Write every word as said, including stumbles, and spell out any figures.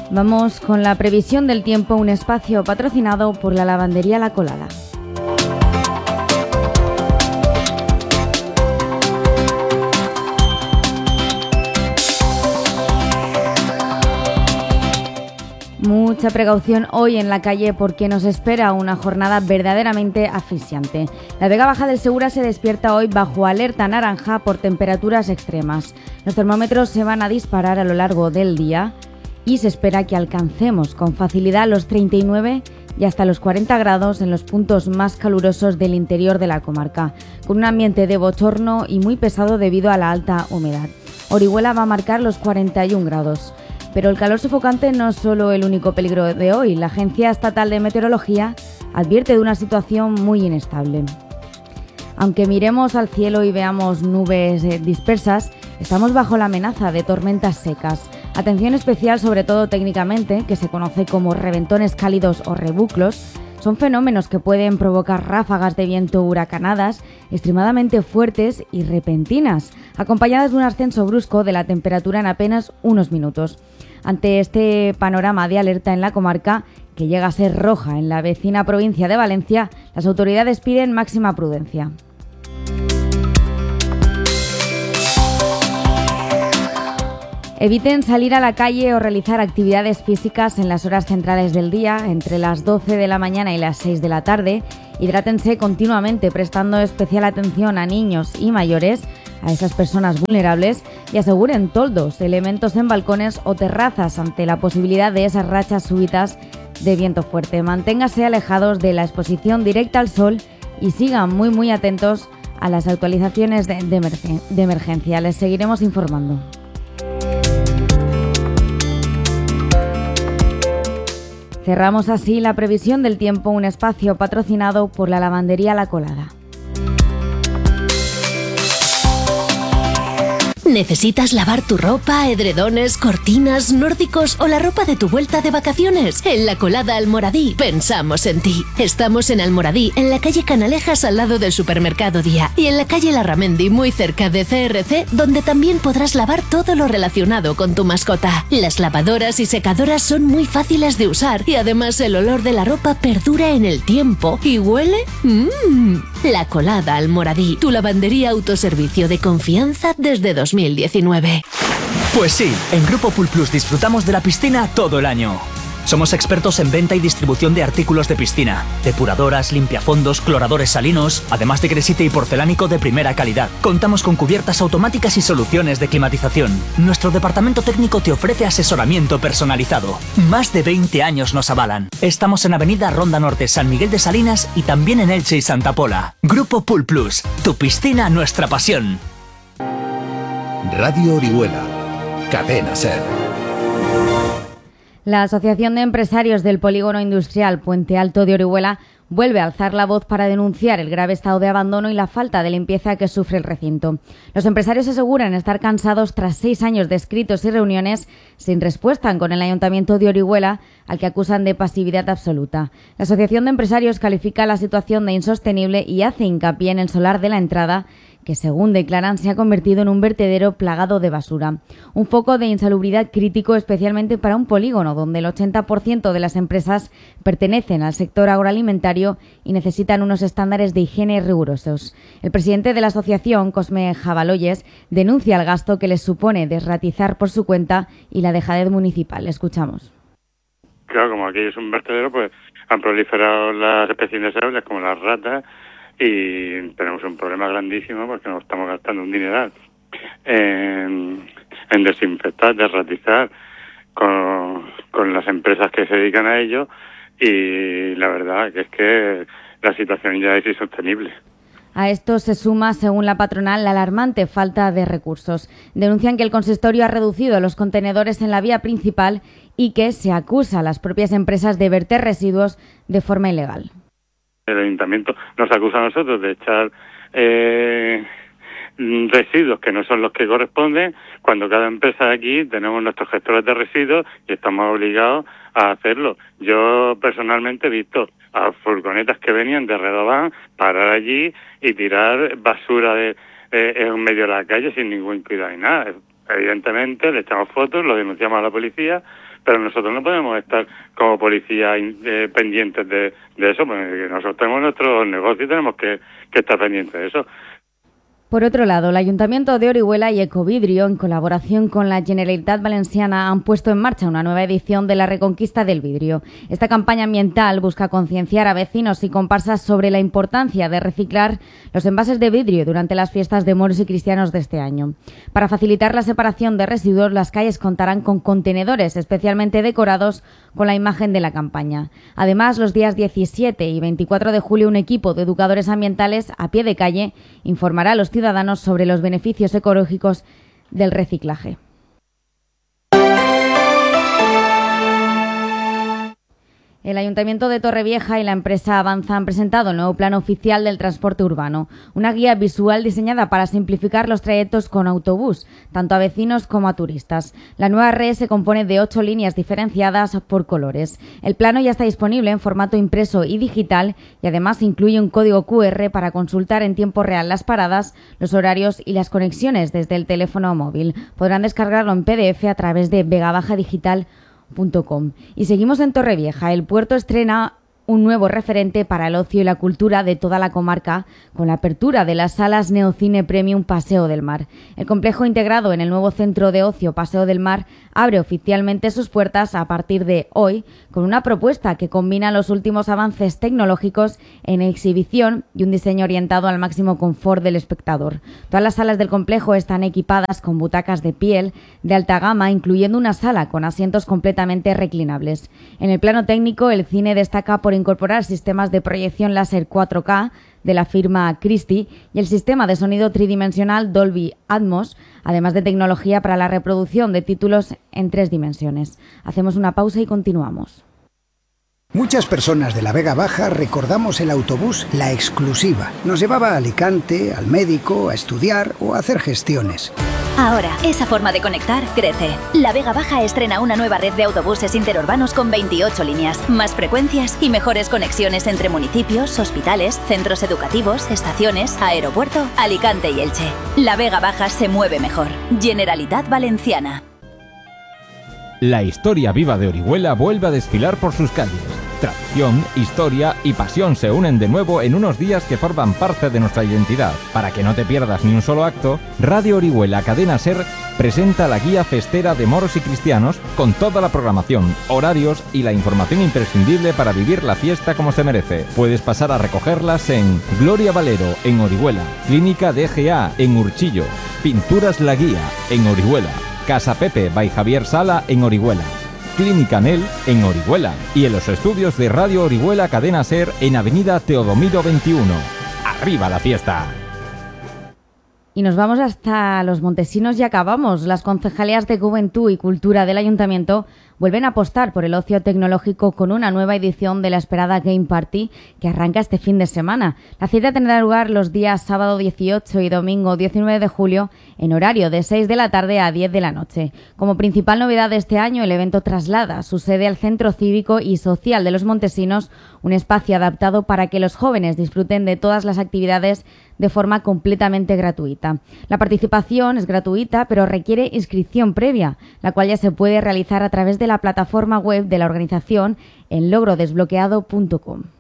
Vamos con la previsión del tiempo, un espacio patrocinado por la lavandería La Colada. Mucha precaución hoy en la calle porque nos espera una jornada verdaderamente asfixiante. La Vega Baja del Segura se despierta hoy bajo alerta naranja por temperaturas extremas. Los termómetros se van a disparar a lo largo del día y se espera que alcancemos con facilidad los treinta y nueve y hasta los cuarenta grados en los puntos más calurosos del interior de la comarca, con un ambiente de bochorno y muy pesado debido a la alta humedad. Orihuela va a marcar los cuarenta y un grados. Pero el calor sofocante no es solo el único peligro de hoy. La Agencia Estatal de Meteorología advierte de una situación muy inestable. Aunque miremos al cielo y veamos nubes dispersas, estamos bajo la amenaza de tormentas secas. Atención especial, sobre todo técnicamente, que se conoce como reventones cálidos o rebuclos. Son fenómenos que pueden provocar ráfagas de viento huracanadas, extremadamente fuertes y repentinas, acompañadas de un ascenso brusco de la temperatura en apenas unos minutos. Ante este panorama de alerta en la comarca, que llega a ser roja en la vecina provincia de Valencia, las autoridades piden máxima prudencia. Eviten salir a la calle o realizar actividades físicas en las horas centrales del día, entre las doce de la mañana y las seis de la tarde. Hidrátense continuamente, prestando especial atención a niños y mayores, a esas personas vulnerables, y aseguren toldos, elementos en balcones o terrazas ante la posibilidad de esas rachas súbitas de viento fuerte. Manténgase alejados de la exposición directa al sol y sigan muy muy atentos a las actualizaciones de, de, emergen- de emergencia. Les seguiremos informando. Cerramos así la previsión del tiempo, un espacio patrocinado por la lavandería La Colada. ¿Necesitas lavar tu ropa, edredones, cortinas, nórdicos o la ropa de tu vuelta de vacaciones? En La Colada Almoradí pensamos en ti. Estamos en Almoradí, en la calle Canalejas al lado del Supermercado Día, y en la calle Larramendi muy cerca de C R C, donde también podrás lavar todo lo relacionado con tu mascota. Las lavadoras y secadoras son muy fáciles de usar y además el olor de la ropa perdura en el tiempo y huele mmm. La Colada Almoradí, tu lavandería autoservicio de confianza desde dos mil diecinueve. Pues sí, en Grupo Pool Plus disfrutamos de la piscina todo el año. Somos expertos en venta y distribución de artículos de piscina, depuradoras, limpiafondos, cloradores salinos, además de gresite y porcelánico de primera calidad. Contamos con cubiertas automáticas y soluciones de climatización. Nuestro departamento técnico te ofrece asesoramiento personalizado. Más de veinte años nos avalan. Estamos en Avenida Ronda Norte, San Miguel de Salinas y también en Elche y Santa Pola. Grupo Pool Plus, tu piscina, nuestra pasión. Radio Orihuela, Cadena SER. La Asociación de Empresarios del Polígono Industrial Puente Alto de Orihuela vuelve a alzar la voz para denunciar el grave estado de abandono y la falta de limpieza que sufre el recinto. Los empresarios aseguran estar cansados tras seis años de escritos y reuniones sin respuesta con el Ayuntamiento de Orihuela, al que acusan de pasividad absoluta. La Asociación de Empresarios califica la situación de insostenible y hace hincapié en el solar de la entrada, que según declaran se ha convertido en un vertedero plagado de basura. Un foco de insalubridad crítico especialmente para un polígono donde el ochenta por ciento de las empresas pertenecen al sector agroalimentario y necesitan unos estándares de higiene rigurosos. El presidente de la asociación, Cosme Jabaloyes, denuncia el gasto que les supone desratizar por su cuenta y la dejadez municipal. Escuchamos. Claro, como aquí es un vertedero, pues han proliferado las especies indeseables como las ratas, y tenemos un problema grandísimo porque nos estamos gastando un dineral en, en desinfectar, derratizar con, con las empresas que se dedican a ello, y la verdad que es que la situación ya es insostenible. A esto se suma, según la patronal, la alarmante falta de recursos. Denuncian que el consistorio ha reducido los contenedores en la vía principal y que se acusa a las propias empresas de verter residuos de forma ilegal. El ayuntamiento nos acusa a nosotros de echar eh, residuos que no son los que corresponden, cuando cada empresa de aquí tenemos nuestros gestores de residuos y estamos obligados a hacerlo. Yo personalmente he visto a furgonetas que venían de Redobán parar allí y tirar basura de, eh, en medio de la calle sin ningún cuidado ni nada. evidentemente le echamos fotos, lo denunciamos a la policía, pero nosotros no podemos estar como policía eh, pendientes de, de eso, porque nosotros tenemos nuestro negocio y tenemos que, que estar pendientes de eso. Por otro lado, el Ayuntamiento de Orihuela y Ecovidrio, en colaboración con la Generalitat Valenciana, han puesto en marcha una nueva edición de la Reconquista del Vidrio. Esta campaña ambiental busca concienciar a vecinos y comparsas sobre la importancia de reciclar los envases de vidrio durante las fiestas de moros y cristianos de este año. Para facilitar la separación de residuos, las calles contarán con contenedores especialmente decorados con la imagen de la campaña. Además, los días diecisiete y veinticuatro de julio, un equipo de educadores ambientales a pie de calle informará a los ciudadanos sobre los beneficios ecológicos del reciclaje. El Ayuntamiento de Torrevieja y la empresa Avanza han presentado el nuevo Plan Oficial del Transporte Urbano, una guía visual diseñada para simplificar los trayectos con autobús, tanto a vecinos como a turistas. La nueva red se compone de ocho líneas diferenciadas por colores. El plano ya está disponible en formato impreso y digital y además incluye un código cu erre para consultar en tiempo real las paradas, los horarios y las conexiones desde el teléfono móvil. Podrán descargarlo en pe de efe a través de vegabajadigital punto com. Y seguimos en Torrevieja. El puerto estrena un nuevo referente para el ocio y la cultura de toda la comarca con la apertura de las salas Neocine Premium Paseo del Mar. El complejo integrado en el nuevo centro de ocio Paseo del Mar abre oficialmente sus puertas a partir de hoy con una propuesta que combina los últimos avances tecnológicos en exhibición y un diseño orientado al máximo confort del espectador. Todas las salas del complejo están equipadas con butacas de piel de alta gama, incluyendo una sala con asientos completamente reclinables. En el plano técnico, el cine destaca por incorporar sistemas de proyección láser cuatro K de la firma Christie y el sistema de sonido tridimensional Dolby Atmos, además de tecnología para la reproducción de títulos en tres dimensiones. Hacemos una pausa y continuamos. Muchas personas de la Vega Baja recordamos el autobús La Exclusiva. Nos llevaba a Alicante, al médico, a estudiar o a hacer gestiones. Ahora, esa forma de conectar crece. La Vega Baja estrena una nueva red de autobuses interurbanos con veintiocho líneas, más frecuencias y mejores conexiones entre municipios, hospitales, centros educativos, estaciones, aeropuerto, Alicante y Elche. La Vega Baja se mueve mejor. Generalitat Valenciana. La historia viva de Orihuela vuelve a desfilar por sus calles. Tradición, historia y pasión se unen de nuevo en unos días que forman parte de nuestra identidad. Para que no te pierdas ni un solo acto, Radio Orihuela Cadena Ser presenta la guía festera de moros y cristianos con toda la programación, horarios y la información imprescindible para vivir la fiesta como se merece. Puedes pasar a recogerlas en Gloria Valero, en Orihuela, Clínica D G A, en Urchillo, Pinturas La Guía, en Orihuela, Casa Pepe by Javier Sala, en Orihuela, Clínica Nel, en Orihuela y en los estudios de Radio Orihuela Cadena Ser en Avenida Teodomiro veintiuno. ¡Arriba la fiesta! Y nos vamos hasta Los Montesinos y acabamos. Las concejalías de Juventud y Cultura del Ayuntamiento vuelven a apostar por el ocio tecnológico con una nueva edición de la esperada Game Party que arranca este fin de semana. La cita tendrá lugar los días sábado dieciocho y domingo diecinueve de julio en horario de seis de la tarde a diez de la noche. Como principal novedad de este año, el evento traslada su sede al Centro Cívico y Social de Los Montesinos, un espacio adaptado para que los jóvenes disfruten de todas las actividades de forma completamente gratuita. La participación es gratuita, pero requiere inscripción previa, la cual ya se puede realizar a través de la plataforma web de la organización en logrodesbloqueado punto com.